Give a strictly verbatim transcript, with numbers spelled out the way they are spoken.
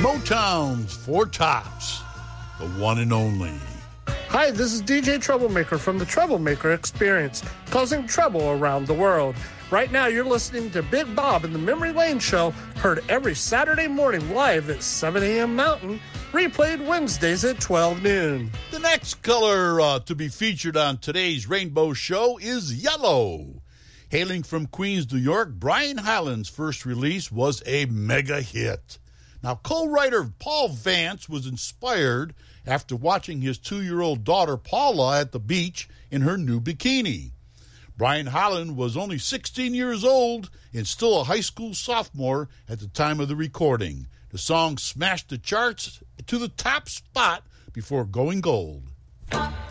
Motown's Four Tops, the one and only. Hi, this is D J Troublemaker from the Troublemaker Experience, causing trouble around the world. Right now, you're listening to Big Bob in the Memory Lane Show, heard every Saturday morning live at seven a.m. Mountain, replayed Wednesdays at twelve noon. The next color uh, to be featured on today's Rainbow Show is yellow. Hailing from Queens, New York, Brian Hyland's first release was a mega hit. Now, co-writer Paul Vance was inspired after watching his two-year-old daughter Paula at the beach in her new bikini. Brian Hyland was only sixteen years old and still a high school sophomore at the time of the recording. The song smashed the charts to the top spot before going gold.